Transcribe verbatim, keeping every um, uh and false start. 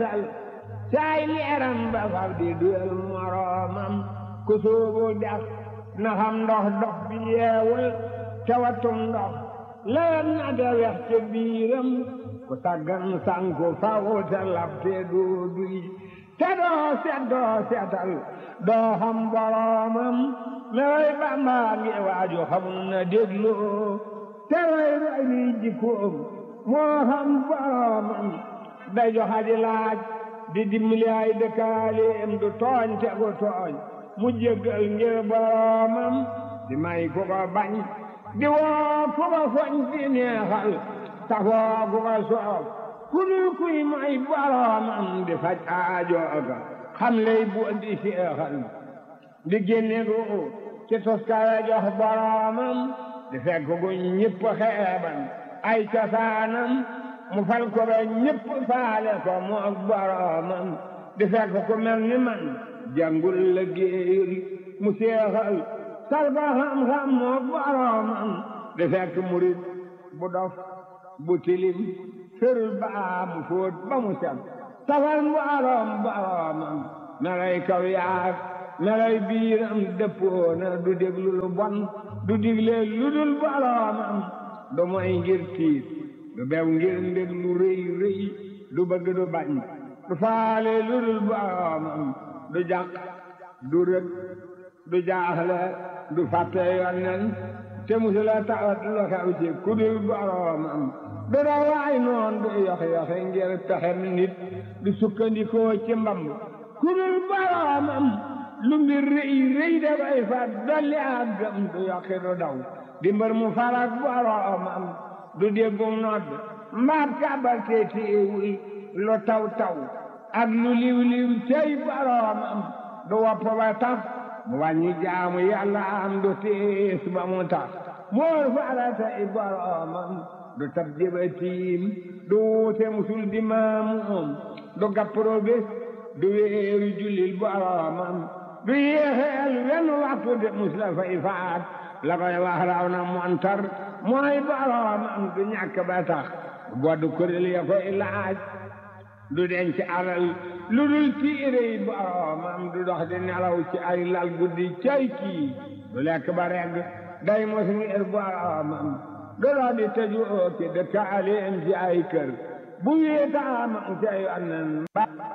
setal saay leeram ba far di duyal moroomam ku soobu dex na xam ndox dox bi yeewul ca watum ndox leen na de wex ca biiram ku taggan sanku faw te lab te doo duy te doo set doo setal doo xam boroomam leway Bamba ngi waaju xamul na dégloo te way roy ni jikkoom moo xam boroomam day joxa di laaj di dimbali ay dëkkaaleem du tooñ te gu tooñ mu jéggal ngir boroomam di may ku ko bañ di woo ku ko foñ di neexal tafoo ku ko soof ku dul kuy may boroomam di faj aajooga xam lay bu di seexal di génne gu ci toskare jox boroomam di fekk gu ñëpp xeeban ay cosaanam mu fal ko ba ñëpp faale ko mu ak boroomam di fekk ku mel ni man jàngul la géeyul mu seexal sal ko xam-xam mu ak boroomam di fekk murit bu dof bu tilim firul baa mu fóot ba mu set safal mboroom boroomam melay kaw yaag melay biiram dëppoona du déglu lu bon du digle lu dul boroomam du moy ngir tiit du bew ngir ndég lu rëy rëy du bëgg du bañ du faale lu dul boroomam du jàq du rëg du jaaxle du fàtte yonnen te musula tawat lu xew ci ku dul boroomam du dawaay noon du yox-yoxe ngir pexem nit du sukkandikoo ci mbamb ku dul boroomam lu mbir rëy rëy dafay fat dolli ak gëm du yokki du daw di mbër mu farak boroomam du déggum nodd mbaat kàbbal te téewul lu taw taw ak lu liw liw cey boroomam du wopp ba tax mu wàññi jaamu yàlla am du tiis ba mu tax moor faratay boroomam du tab jëbatiim du wuute musul di maamuum du gappro bés du weeru jullil boroomam du yéexeel wenn waxtu de mus la fay faat la koy wax raw na montar mooy boroomam du ñàkk ba tax boddu kuréel ya koy laaj du denc alal lu dul tiirey boroomam du dox di nelaw ci ay lal guddi cay kii du lekk ba regg day mos ngir boroomam du dox di tëju ci dëkkaaleem ci ay kër bu wéetaamam ca yonnen